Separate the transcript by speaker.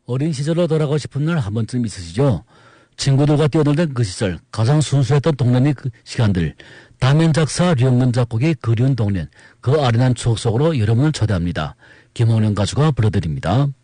Speaker 1: 어린 시절로 돌아가고 싶은 날 한 번쯤 있으시죠? 친구들과 뛰어놀던 그 시절, 가장 순수했던 동네의 그 시간들, 다면 작사, 류영근 작곡의 그리운 동네, 그 아련한 추억 속으로 여러분을 초대합니다. 김홍련 가수가 불러드립니다.